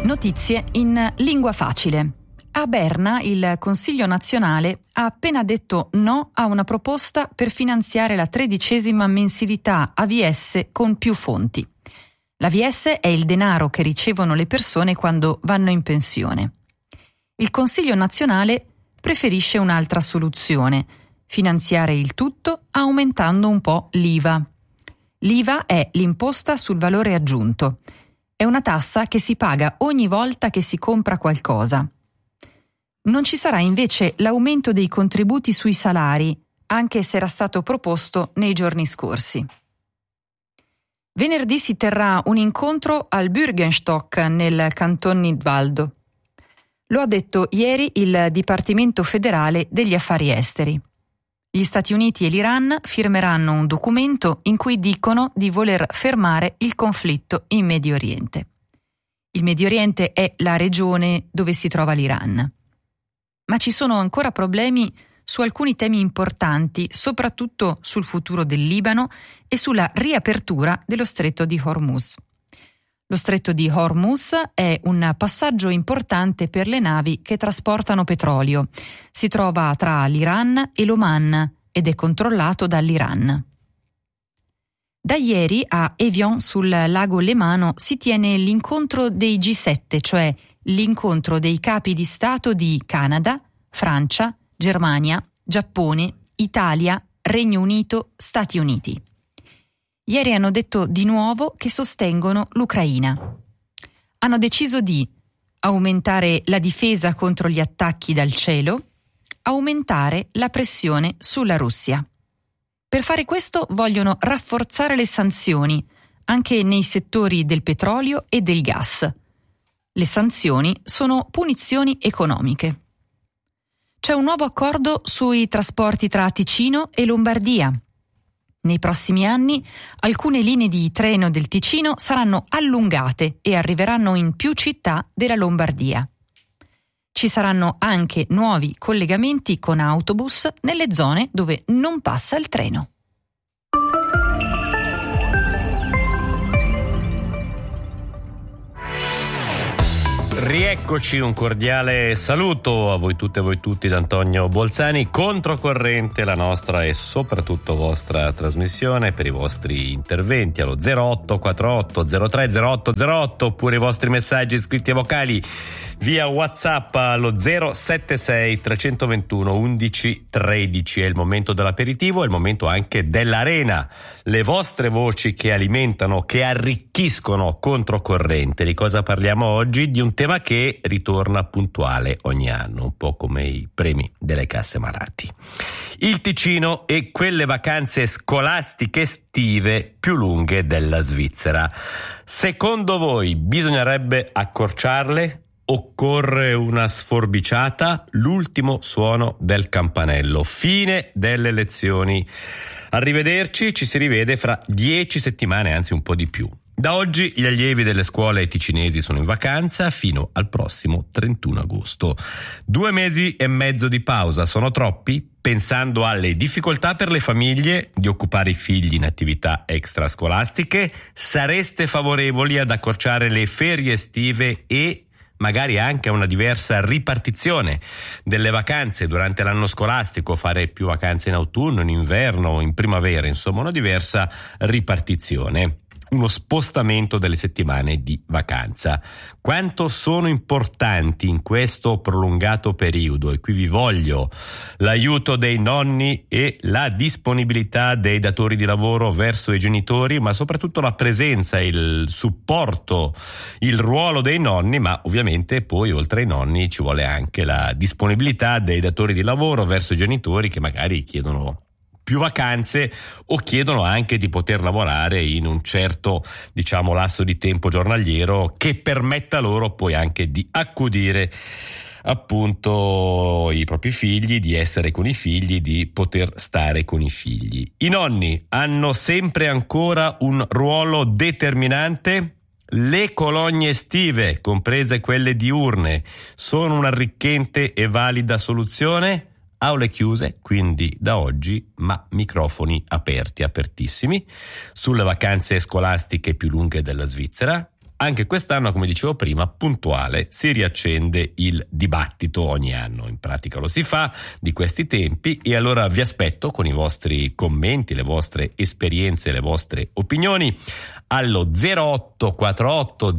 Notizie in lingua facile. A Berna il Consiglio nazionale ha appena detto no a una proposta per finanziare la 13ª mensilità AVS con più fonti. L'AVS è il denaro che ricevono le persone quando vanno in pensione. Il Consiglio nazionale preferisce un'altra soluzione: finanziare il tutto aumentando un po' l'IVA. L'IVA è l'imposta sul valore aggiunto. È una tassa che si paga ogni volta che si compra qualcosa. Non ci sarà invece l'aumento dei contributi sui salari, anche se era stato proposto nei giorni scorsi. Venerdì si terrà un incontro al Bürgenstock nel Canton Nidwaldo. Lo ha detto ieri il Dipartimento federale degli affari esteri. Gli Stati Uniti e l'Iran firmeranno un documento in cui dicono di voler fermare il conflitto in Medio Oriente. Il Medio Oriente è la regione dove si trova l'Iran. Ma ci sono ancora problemi su alcuni temi importanti, soprattutto sul futuro del Libano e sulla riapertura dello Stretto di Hormuz. Lo Stretto di Hormuz è un passaggio importante per le navi che trasportano petrolio. Si trova tra l'Iran e l'Oman ed è controllato dall'Iran. Da ieri a Evian sul lago Lemano si tiene l'incontro dei G7, cioè l'incontro dei capi di Stato di Canada, Francia, Germania, Giappone, Italia, Regno Unito, Stati Uniti. Ieri hanno detto di nuovo che sostengono l'Ucraina. Hanno deciso di aumentare la difesa contro gli attacchi dal cielo, aumentare la pressione sulla Russia. Per fare questo vogliono rafforzare le sanzioni, anche nei settori del petrolio e del gas. Le sanzioni sono punizioni economiche. C'è un nuovo accordo sui trasporti tra Ticino e Lombardia. Nei prossimi anni alcune linee di treno del Ticino saranno allungate e arriveranno in più città della Lombardia. Ci saranno anche nuovi collegamenti con autobus nelle zone dove non passa il treno. Rieccoci, un cordiale saluto a voi tutte e voi tutti da Antonio Bolzani. Controcorrente, la nostra e soprattutto vostra trasmissione per i vostri interventi allo 0848 03 0808 oppure i vostri messaggi scritti e vocali via WhatsApp allo 076 321 11 13. È il momento dell'aperitivo, è il momento anche dell'arena. Le vostre voci che alimentano, che arricchiscono Controcorrente. Di cosa parliamo oggi? Di un tema che ritorna puntuale ogni anno, un po' come i premi delle casse Maratti. Il Ticino e quelle vacanze scolastiche estive più lunghe della Svizzera. Secondo voi bisognerebbe accorciarle? Occorre una sforbiciata? L'ultimo suono del campanello. Fine delle lezioni. Arrivederci, ci si rivede fra 10 settimane, anzi un po' di più. Da oggi gli allievi delle scuole ticinesi sono in vacanza fino al prossimo 31 agosto. 2 mesi e mezzo di pausa sono troppi? Pensando alle difficoltà per le famiglie di occupare i figli in attività extrascolastiche, sareste favorevoli ad accorciare le ferie estive e magari anche a una diversa ripartizione delle vacanze durante l'anno scolastico, fare più vacanze in autunno, in inverno, in primavera, insomma una diversa ripartizione. Uno spostamento delle settimane di vacanza. Quanto sono importanti in questo prolungato periodo, e qui vi voglio l'aiuto dei nonni e la disponibilità dei datori di lavoro verso i genitori, ma soprattutto la presenza, il supporto, il ruolo dei nonni, ma ovviamente poi oltre ai nonni ci vuole anche la disponibilità dei datori di lavoro verso i genitori che magari chiedono più vacanze o chiedono anche di poter lavorare in un certo, lasso di tempo giornaliero che permetta loro poi anche di accudire appunto i propri figli, di essere con i figli, di poter stare con i figli. I nonni hanno sempre ancora un ruolo determinante? Le colonie estive, comprese quelle diurne, sono un'arricchente e valida soluzione? Aule chiuse, quindi da oggi, ma microfoni aperti, apertissimi, sulle vacanze scolastiche più lunghe della Svizzera. anche quest'anno, come dicevo prima, puntuale, si riaccende il dibattito ogni anno. In pratica lo si fa di questi tempi, e allora vi aspetto con i vostri commenti, le vostre esperienze, le vostre opinioni allo 0848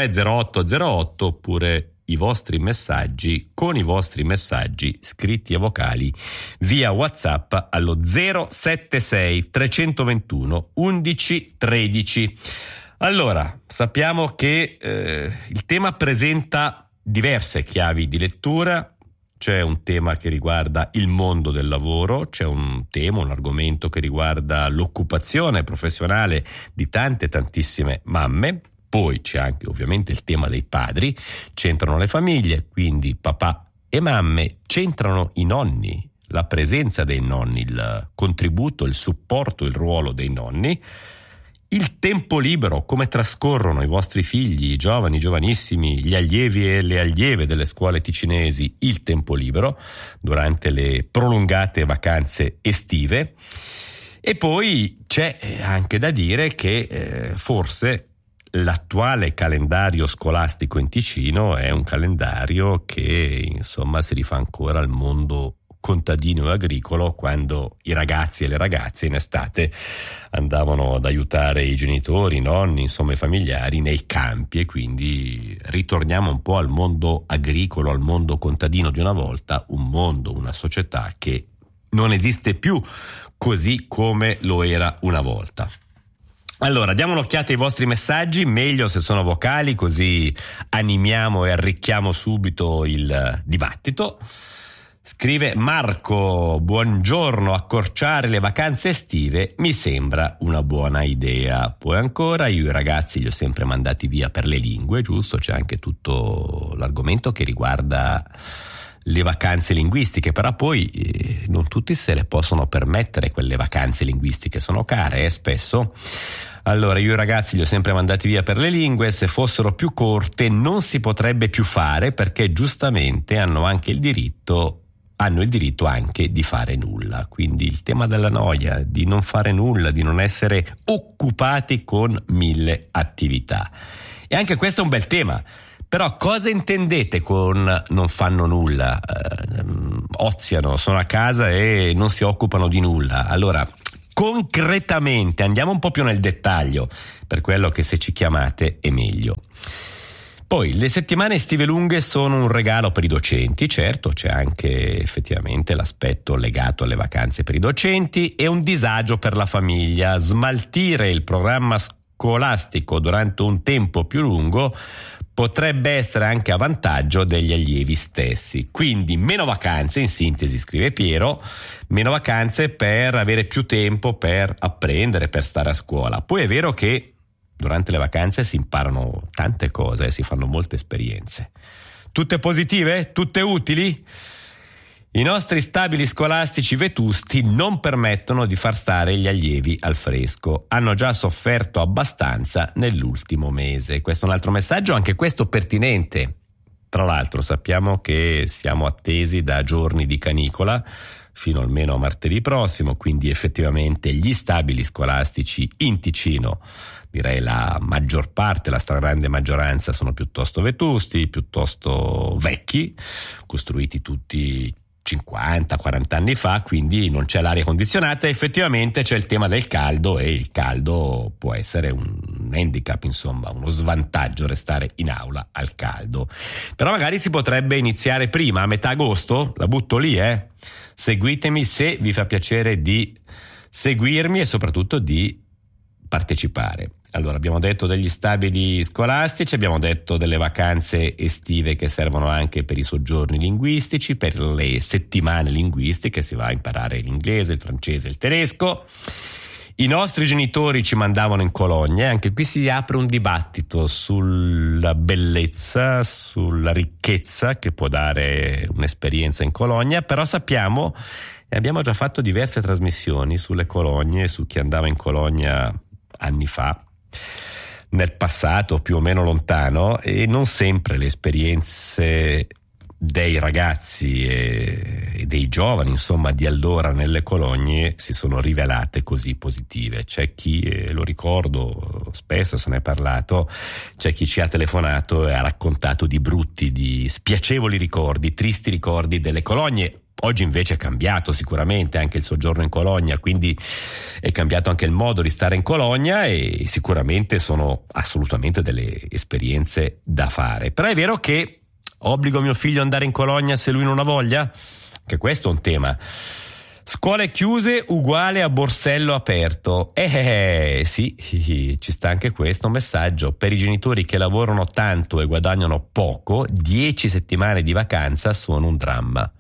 030808, oppure i vostri messaggi con i vostri messaggi scritti e vocali via WhatsApp allo 076 321 11 13. Allora, sappiamo che il tema presenta diverse chiavi di lettura. C'è un tema che riguarda il mondo del lavoro, c'è un argomento che riguarda l'occupazione professionale di tantissime mamme. Poi c'è anche ovviamente il tema dei padri, c'entrano le famiglie, quindi papà e mamme, c'entrano i nonni, la presenza dei nonni, il contributo, il supporto, il ruolo dei nonni, il tempo libero, come trascorrono i vostri figli, i giovani, giovanissimi, gli allievi e le allieve delle scuole ticinesi il tempo libero durante le prolungate vacanze estive. E poi c'è anche da dire che forse l'attuale calendario scolastico in Ticino è un calendario che insomma si rifà ancora al mondo contadino e agricolo, quando i ragazzi e le ragazze in estate andavano ad aiutare i genitori, i nonni, insomma i familiari nei campi, e quindi ritorniamo un po' al mondo agricolo, al mondo contadino di una volta, un mondo, una società che non esiste più così come lo era una volta. Allora, diamo un'occhiata ai vostri messaggi, meglio se sono vocali, così animiamo e arricchiamo subito il dibattito. Scrive Marco: buongiorno, accorciare le vacanze estive mi sembra una buona idea. Poi ancora, io i ragazzi li ho sempre mandati via per le lingue, giusto? C'è anche tutto l'argomento che riguarda le vacanze linguistiche, però poi non tutti se le possono permettere quelle vacanze linguistiche, sono care spesso. Allora, io i ragazzi li ho sempre mandati via per le lingue, se fossero più corte non si potrebbe più fare, perché giustamente hanno il diritto anche di fare nulla. Quindi il tema della noia, di non fare nulla, di non essere occupati con 1000 attività. E anche questo è un bel tema. Però cosa intendete con non fanno nulla? Oziano, sono a casa e non si occupano di nulla. Allora, concretamente, andiamo un po' più nel dettaglio, per quello che se ci chiamate è meglio. Poi, le settimane estive lunghe sono un regalo per i docenti, certo, c'è anche effettivamente l'aspetto legato alle vacanze per i docenti, e un disagio per la famiglia. Smaltire il programma scolastico durante un tempo più lungo potrebbe essere anche a vantaggio degli allievi stessi. Quindi meno vacanze, in sintesi, scrive Piero, meno vacanze per avere più tempo per apprendere, per stare a scuola. Poi è vero che durante le vacanze si imparano tante cose, si fanno molte esperienze. Tutte positive? Tutte utili? I nostri stabili scolastici vetusti non permettono di far stare gli allievi al fresco. Hanno già sofferto abbastanza nell'ultimo mese. Questo è un altro messaggio, anche questo pertinente. Tra l'altro sappiamo che siamo attesi da giorni di canicola fino almeno a martedì prossimo, quindi effettivamente gli stabili scolastici in Ticino, direi la maggior parte, la stragrande maggioranza, sono piuttosto vetusti, piuttosto vecchi, costruiti tutti 50-40 anni fa, quindi non c'è l'aria condizionata. Effettivamente c'è il tema del caldo, e il caldo può essere un handicap, insomma uno svantaggio restare in aula al caldo. Però magari si potrebbe iniziare prima, a metà agosto, la butto lì, seguitemi se vi fa piacere di seguirmi e soprattutto di partecipare. Allora, abbiamo detto degli stabili scolastici, abbiamo detto delle vacanze estive che servono anche per i soggiorni linguistici, per le settimane linguistiche, si va a imparare l'inglese, il francese, il tedesco. I nostri genitori ci mandavano in colonie, anche qui si apre un dibattito sulla bellezza, sulla ricchezza che può dare un'esperienza in colonia, però sappiamo, e abbiamo già fatto diverse trasmissioni sulle colonie, su chi andava in colonia anni fa, nel passato più o meno lontano, e non sempre le esperienze dei ragazzi e dei giovani, insomma, di allora nelle colonie si sono rivelate così positive. C'è chi, lo ricordo, spesso se ne è parlato, c'è chi ci ha telefonato e ha raccontato di brutti, di spiacevoli ricordi, tristi ricordi delle colonie. Oggi invece è cambiato sicuramente anche il soggiorno in colonia, quindi è cambiato anche il modo di stare in colonia e sicuramente sono assolutamente delle esperienze da fare. Però è vero che obbligo mio figlio ad andare in colonia se lui non ha voglia? Che questo è un tema. Scuole chiuse uguale a borsello aperto. Sì, ci sta anche questo messaggio. Per i genitori che lavorano tanto e guadagnano poco, 10 settimane di vacanza sono un dramma.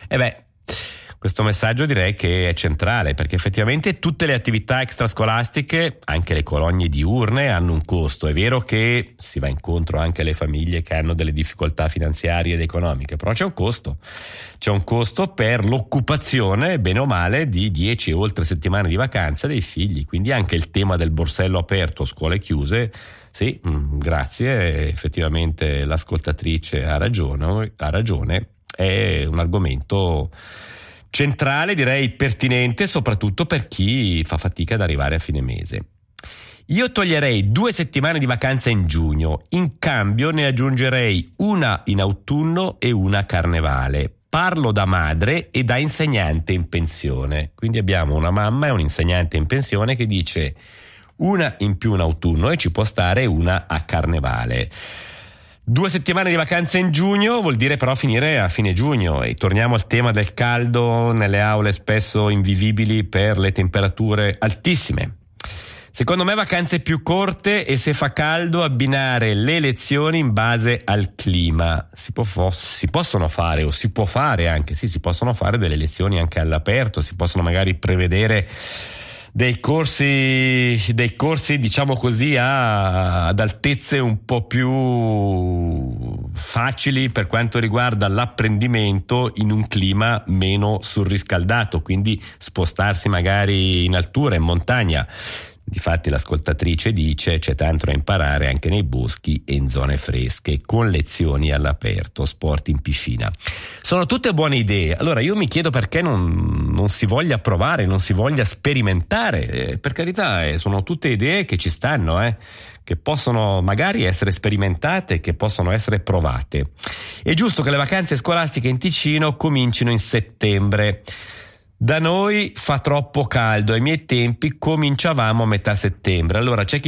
Questo messaggio direi che è centrale, perché effettivamente tutte le attività extrascolastiche, anche le colonie diurne, hanno un costo. È vero che si va incontro anche alle famiglie che hanno delle difficoltà finanziarie ed economiche, però c'è un costo. C'è un costo per l'occupazione, bene o male, di 10 e oltre settimane di vacanza dei figli. Quindi anche il tema del borsello aperto, scuole chiuse, sì, grazie, effettivamente l'ascoltatrice ha ragione, è un argomento centrale, direi pertinente, soprattutto per chi fa fatica ad arrivare a fine mese. Io toglierei 2 settimane di vacanza in giugno, in cambio ne aggiungerei una in autunno e una a carnevale. Parlo da madre e da insegnante in pensione, quindi abbiamo una mamma e un insegnante in pensione che dice una in più in autunno e ci può stare una a carnevale. 2 settimane di vacanze in giugno vuol dire però finire a fine giugno, e torniamo al tema del caldo nelle aule spesso invivibili per le temperature altissime. Secondo me vacanze più corte e, se fa caldo, abbinare le lezioni in base al clima. Si possono fare, o si può fare anche, si possono fare delle lezioni anche all'aperto, si possono magari prevedere dei corsi diciamo così ad altezze un po' più facili per quanto riguarda l'apprendimento in un clima meno surriscaldato, quindi spostarsi magari in altura, in montagna. Difatti l'ascoltatrice dice c'è tanto da imparare anche nei boschi e in zone fresche, con lezioni all'aperto, sport in piscina. Sono tutte buone idee. Allora io mi chiedo perché non si voglia provare, non si voglia sperimentare. Per carità, sono tutte idee che ci stanno, che possono magari essere sperimentate, che possono essere provate. È giusto che le vacanze scolastiche in Ticino comincino in settembre. Da noi fa troppo caldo, ai miei tempi cominciavamo a metà settembre. Allora c'è chi